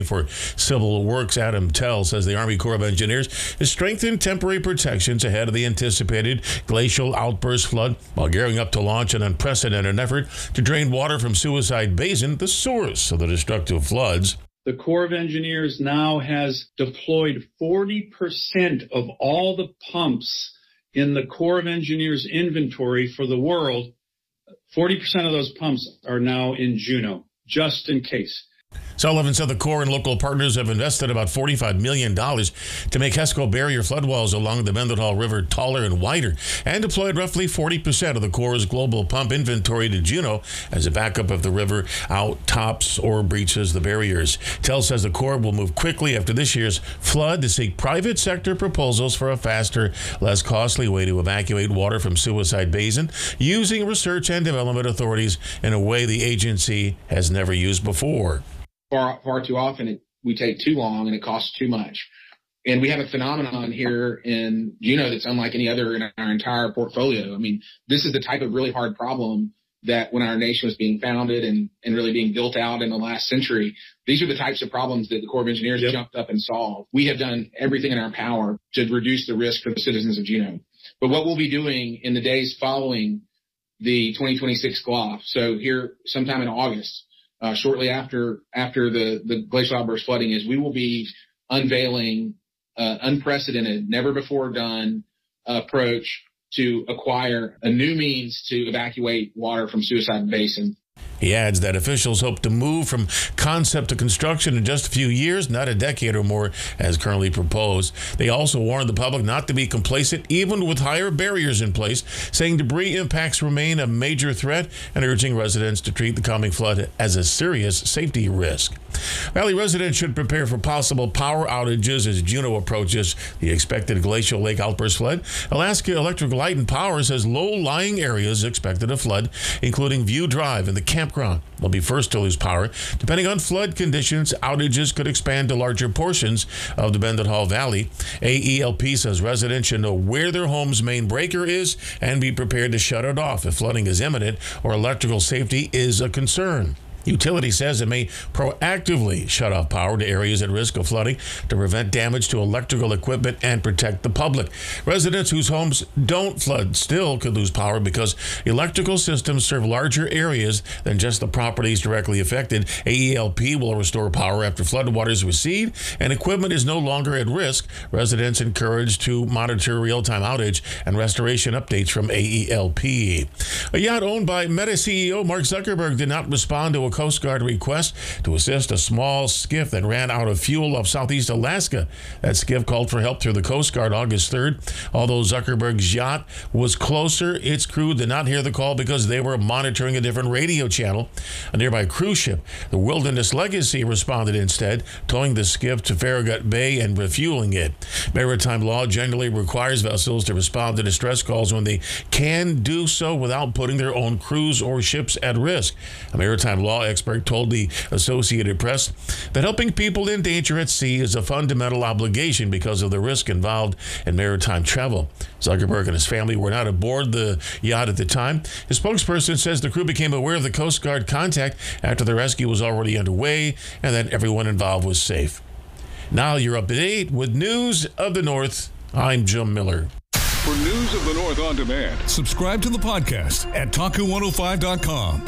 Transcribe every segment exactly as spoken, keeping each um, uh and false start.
for Civil Works, Adam Tell, says the Army Corps of Engineers has strengthened temporary protections ahead of the anticipated glacial outburst flood while gearing up to launch an unprecedented effort to drain water from Suicide Basin, the source of the destructive floods. The Corps of Engineers now has deployed forty percent of all the pumps in the Corps of Engineers inventory for the world. forty percent of those pumps are now in Juneau, just in case. Sullivan said the Corps and local partners have invested about forty-five million dollars to make HESCO barrier flood walls along the Mendenhall River taller and wider, and deployed roughly forty percent of the Corps' global pump inventory to Juneau as a backup if the river out-tops or breaches the barriers. Tell says the Corps will move quickly after this year's flood to seek private sector proposals for a faster, less costly way to evacuate water from Suicide Basin, using research and development authorities in a way the agency has never used before. Far, far too often it, we take too long and it costs too much. And we have a phenomenon here in Juneau that's unlike any other in our entire portfolio. I mean, this is the type of really hard problem that when our nation was being founded and, and really being built out in the last century, these are the types of problems that the Corps of Engineers yep. jumped up and solved. We have done everything in our power to reduce the risk for the citizens of Juneau. But what we'll be doing in the days following the twenty twenty-six G L O F, so here sometime in August, Uh, shortly after after the, the glacial outburst flooding, is we will be unveiling uh, unprecedented, never before done uh, approach to acquire a new means to evacuate water from Suicide Basin. He adds that officials hope to move from concept to construction in just a few years, not a decade or more, as currently proposed. They also warned the public not to be complacent, even with higher barriers in place, saying debris impacts remain a major threat and urging residents to treat the coming flood as a serious safety risk. Valley residents should prepare for possible power outages as Juneau approaches the expected glacial lake outburst flood. Alaska Electric Light and Power says low-lying areas expected to flood, including View Drive and the campground, will be first to lose power. Depending on flood conditions, outages could expand to larger portions of the Mendenhall Valley. A E L P says residents should know where their home's main breaker is and be prepared to shut it off if flooding is imminent or electrical safety is a concern. Utility says it may proactively shut off power to areas at risk of flooding to prevent damage to electrical equipment and protect the public. Residents whose homes don't flood still could lose power because electrical systems serve larger areas than just the properties directly affected. A E L P will restore power after floodwaters recede and equipment is no longer at risk. Residents encouraged to monitor real-time outage and restoration updates from A E L P. A yacht owned by Meta C E O Mark Zuckerberg did not respond to a Coast Guard request to assist a small skiff that ran out of fuel off southeast Alaska. That skiff called for help through the Coast Guard August third. Although Zuckerberg's yacht was closer, its crew did not hear the call because they were monitoring a different radio channel. A nearby cruise ship, the Wilderness Legacy, responded instead, towing the skiff to Farragut Bay and refueling it. Maritime law generally requires vessels to respond to distress calls when they can do so without putting their own crews or ships at risk. A maritime law expert told the Associated Press that helping people in danger at sea is a fundamental obligation because of the risk involved in maritime travel. Zuckerberg and his family were not aboard the yacht at the time. His spokesperson says the crew became aware of the Coast Guard contact after the rescue was already underway and that everyone involved was safe. Now you're up to date with News of the North. I'm Jim Miller. For News of the North on demand, subscribe to the podcast at Taku one oh five dot com.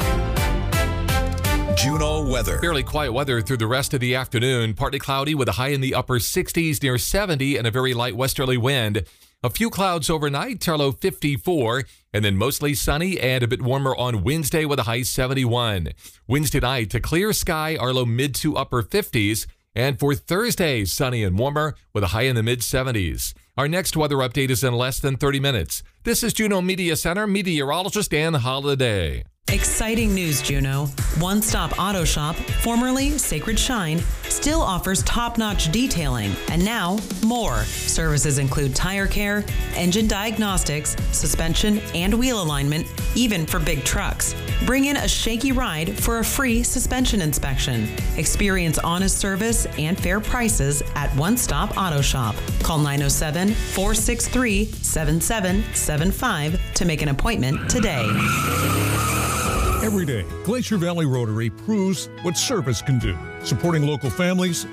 Juneau weather. Fairly quiet weather through the rest of the afternoon. Partly cloudy with a high in the upper sixties near seventy and a very light westerly wind. A few clouds overnight, our low fifty-four, and then mostly sunny and a bit warmer on Wednesday with a high seventy-one. Wednesday night, a clear sky, our low mid to upper fifties. And for Thursday, sunny and warmer with a high in the mid seventies. Our next weather update is in less than thirty minutes. This is Juneau Media Center meteorologist Ann Holiday. Exciting news, Juneau. One Stop Auto Shop, formerly Sacred Shine, still offers top-notch detailing, and now more. Services include tire care, engine diagnostics, suspension and wheel alignment, even for big trucks. Bring in a shaky ride for a free suspension inspection. Experience honest service and fair prices at One Stop Auto Shop. Call nine oh seven, four six three, seven seven seven five to make an appointment today. Every day, Glacier Valley Rotary proves what service can do, supporting local families